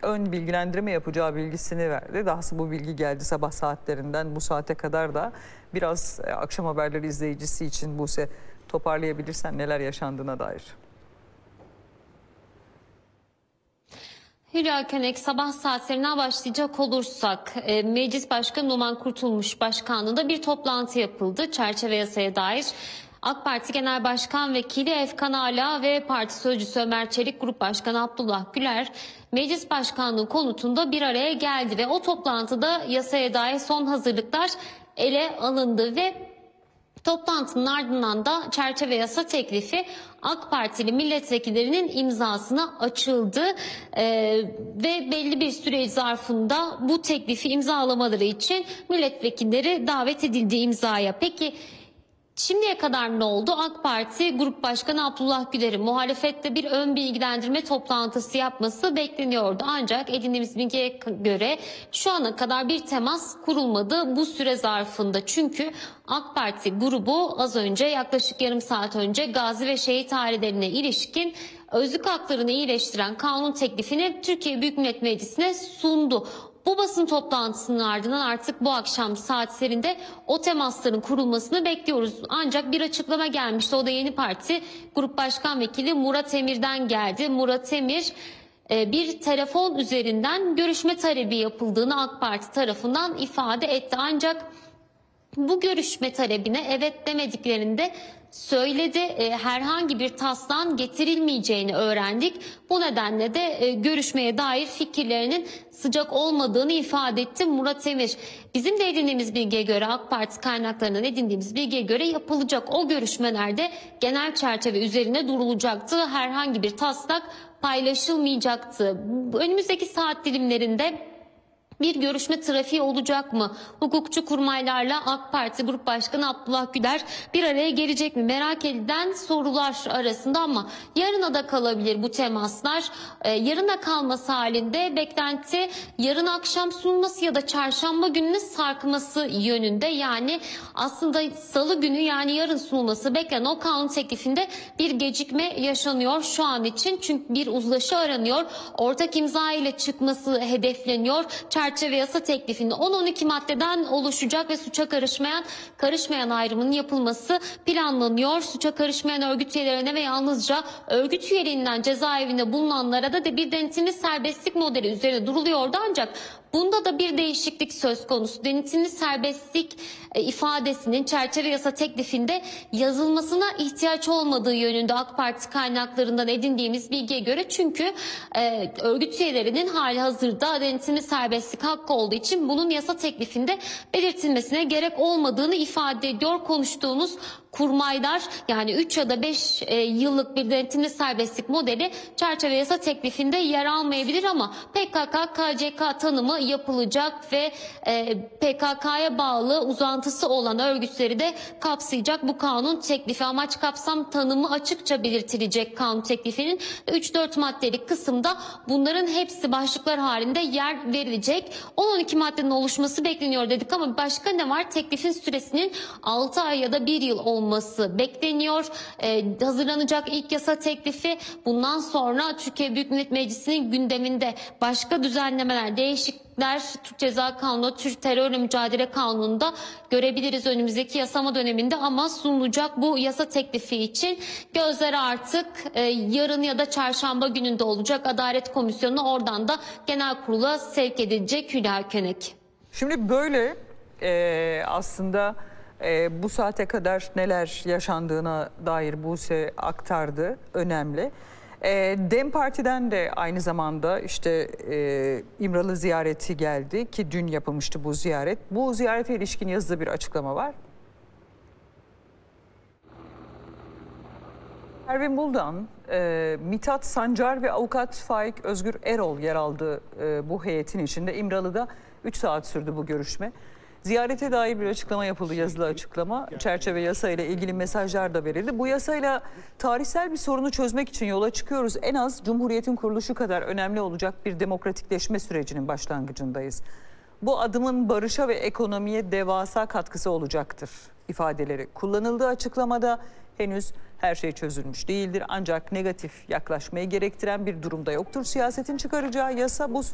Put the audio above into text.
ön bilgilendirme yapacağı bilgisini verdi. Dahası bu bilgi geldi sabah saatlerinden bu saate kadar da. Biraz akşam haberleri izleyicisi için Buse toparlayabilirsen neler yaşandığına dair. Hülya Könek, sabah saatlerine başlayacak olursak Meclis Başkanı Numan Kurtulmuş Başkanlığı'nda bir toplantı yapıldı çerçeve yasaya dair. AK Parti Genel Başkan Vekili Efkan Ala ve Parti Sözcüsü Ömer Çelik, Grup Başkanı Abdullah Güler Meclis Başkanlığı konutunda bir araya geldi ve o toplantıda yasaya dair son hazırlıklar ele alındı ve toplantının ardından da çerçeve yasa teklifi AK Partili milletvekillerinin imzasına açıldı ve belli bir süre zarfında bu teklifi imzalamaları için milletvekilleri davet edildi imzaya. Peki şimdiye kadar ne oldu? AK Parti Grup Başkanı Abdullah Güler'in muhalefette bir ön bilgilendirme toplantısı yapması bekleniyordu. Ancak edindiğimiz bilgiye göre şu ana kadar bir temas kurulmadı bu süre zarfında. Çünkü AK Parti grubu az önce yaklaşık yarım saat önce gazi ve şehit ailelerine ilişkin özlük haklarını iyileştiren kanun teklifini Türkiye Büyük Millet Meclisi'ne sundu. Bu basın toplantısının ardından artık bu akşam saatlerinde o temasların kurulmasını bekliyoruz. Ancak bir açıklama gelmişti. O da Yeni Parti Grup Başkan Vekili Murat Emir'den geldi. Murat Emir bir telefon üzerinden görüşme talebi yapıldığını AK Parti tarafından ifade etti. Ancak bu görüşme talebine evet demediklerini de söyledi. Herhangi bir taslağın getirilmeyeceğini öğrendik. Bu nedenle de görüşmeye dair fikirlerinin sıcak olmadığını ifade etti Murat Emir. Bizim de edindiğimiz bilgiye göre, AK Parti kaynaklarından edindiğimiz bilgiye göre yapılacak o görüşmelerde genel çerçeve üzerine durulacaktı. Herhangi bir taslak paylaşılmayacaktı. Önümüzdeki saat dilimlerinde bir görüşme trafiği olacak mı? Hukukçu kurmaylarla AK Parti Grup Başkanı Abdullah Güler bir araya gelecek mi? Merak edilen sorular arasında ama yarına da kalabilir bu temaslar. Yarına kalması halinde beklenti yarın akşam sunulması ya da çarşamba gününe sarkması yönünde. Yani aslında salı günü yani yarın sunulması beklenen o kanun teklifinde bir gecikme yaşanıyor şu an için. Çünkü bir uzlaşı aranıyor. Ortak imza ile çıkması hedefleniyor. Çerçeve yasa teklifinde 10-12 maddeden oluşacak ve suça karışmayan ayrımının yapılması planlanıyor. Suça karışmayan örgüt üyelerine ve yalnızca örgüt üyeliğinden cezaevinde bulunanlara da bir denetimli serbestlik modeli üzerine duruluyordu. Ancak bunda da bir değişiklik söz konusu. Denetimli serbestlik ifadesinin çerçeve yasa teklifinde yazılmasına ihtiyaç olmadığı yönünde AK Parti kaynaklarından edindiğimiz bilgiye göre, çünkü örgüt üyelerinin hali hazırda denetimli serbestlik hakkı olduğu için bunun yasa teklifinde belirtilmesine gerek olmadığını ifade ediyor konuştuğumuz kurmaylar. Yani 3 ya da 5 yıllık bir denetimli serbestlik modeli çerçeve yasa teklifinde yer almayabilir ama PKK-KCK tanımı yapılacak ve PKK'ya bağlı uzantısı olan örgütleri de kapsayacak bu kanun teklifi. Amaç kapsam tanımı açıkça belirtilecek kanun teklifinin. 3-4 maddelik kısımda bunların hepsi başlıklar halinde yer verilecek. 10-12 maddenin oluşması bekleniyor dedik ama başka ne var? Teklifin süresinin 6 ay ya da 1 yıl olması bekleniyor. Hazırlanacak ilk yasa teklifi, bundan sonra Türkiye Büyük Millet Meclisi'nin gündeminde başka düzenlemeler, değişiklikler Türk Ceza Kanunu, Türk Terörle Mücadele Kanunu'nda görebiliriz önümüzdeki yasama döneminde ama sunulacak bu yasa teklifi için gözler artık yarın ya da çarşamba gününde olacak. Adalet Komisyonu oradan da genel kurula sevk edilecek Hülya Könek. Şimdi böyle aslında bu saate kadar neler yaşandığına dair Buse aktardı, önemli. DEM Parti'den de aynı zamanda işte İmralı ziyareti geldi ki dün yapılmıştı bu ziyaret. Bu ziyarete ilişkin yazılı bir açıklama var. Pervin Buldan, Mithat Sancar ve avukat Faik Özgür Erol yer aldı bu heyetin içinde. İmralı'da 3 saat sürdü bu görüşme. Ziyarete dair bir açıklama yapıldı, yazılı açıklama. Çerçeve yasa ile ilgili mesajlar da verildi. Bu yasayla tarihsel bir sorunu çözmek için yola çıkıyoruz. En az Cumhuriyet'in kuruluşu kadar önemli olacak bir demokratikleşme sürecinin başlangıcındayız. Bu adımın barışa ve ekonomiye devasa katkısı olacaktır ifadeleri kullanıldığı açıklamada. Henüz her şey çözülmüş değildir ancak negatif yaklaşmayı gerektiren bir durumda yoktur. Siyasetin çıkaracağı yasa bu